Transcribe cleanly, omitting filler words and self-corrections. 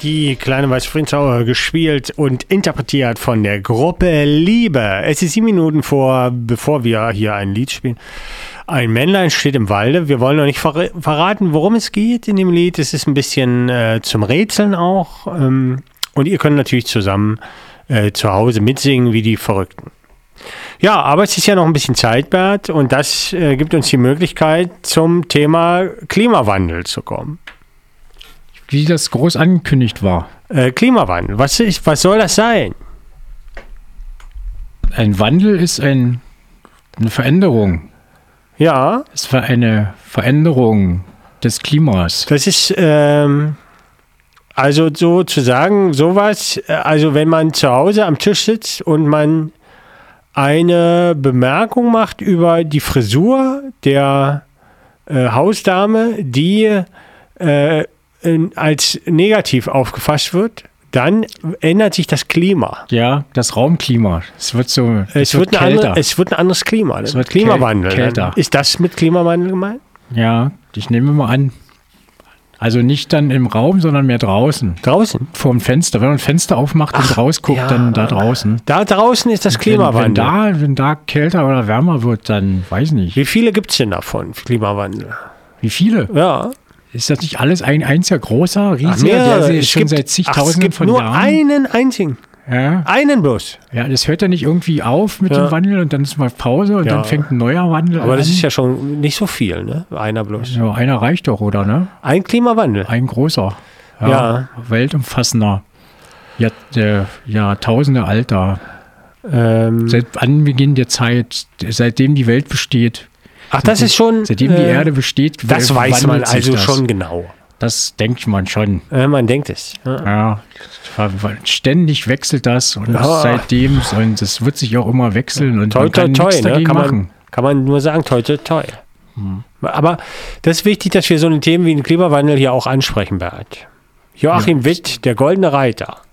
die kleine weiße Friedenshauer, gespielt und interpretiert von der Gruppe Liebe. Es ist 7 Minuten bevor wir hier ein Lied spielen. Ein Männlein steht im Walde. Wir wollen noch nicht verraten, worum es geht in dem Lied. Es ist ein bisschen zum Rätseln auch. Und ihr könnt natürlich zusammen zu Hause mitsingen wie die Verrückten. Ja, aber es ist ja noch ein bisschen Zeit, Bert, und das gibt uns die Möglichkeit, zum Thema Klimawandel zu kommen. Wie das groß angekündigt war. Klimawandel, was soll das sein? Ein Wandel ist eine Veränderung. Ja. Es war eine Veränderung des Klimas. Das ist, also sozusagen sowas, also wenn man zu Hause am Tisch sitzt und man eine Bemerkung macht über die Frisur der Hausdame, die als negativ aufgefasst wird, dann ändert sich das Klima. Ja, das Raumklima. Es wird kälter. Es wird ein anderes Klima. Es wird Klimawandel. Kälter. Ist das mit Klimawandel gemeint? Ja, ich nehme mal an. Also nicht dann im Raum, sondern mehr draußen. Draußen? Vor dem Fenster. Wenn man ein Fenster aufmacht und rausguckt, ja, dann da draußen. Da draußen ist das Klimawandel. Wenn da kälter oder wärmer wird, dann weiß ich nicht. Wie viele gibt es denn davon, Klimawandel? Wie viele? Ja. Ist das nicht alles ein einziger großer, riesiger, der schon seit zigtausenden von Jahren? Es gibt nur einen einzigen. Ja. Einen bloß. Ja, das hört ja nicht irgendwie auf mit dem Wandel und dann ist mal Pause und dann fängt ein neuer Wandel an. Aber das ist ja schon nicht so viel, ne? Einer bloß. Ja, einer reicht doch, oder, ne? Ein Klimawandel. Ein großer. Ja. Weltumfassender. Jahrtausende alter. Seit Anbeginn der Zeit, seitdem die Welt besteht. Ach, das ist schon... Seitdem die Erde besteht, das weiß man also schon genau. Das denkt man schon. Man denkt es. Ja, ständig wechselt das und seitdem, und es wird sich auch immer wechseln und man kann nichts dagegen machen. Kann man nur sagen, toi. Aber das ist wichtig, dass wir so eine Themen wie den Klimawandel hier auch ansprechen, Bert. Joachim Witt, der Goldene Reiter.